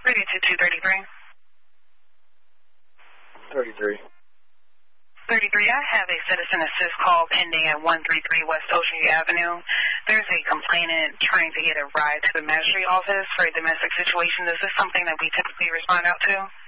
Radio 2233. 33. 33, I have a citizen assist call pending at 133 West Ocean Avenue. There's a complainant trying to get a ride to the magistrate office for a domestic situation. Is this something that we typically respond out to?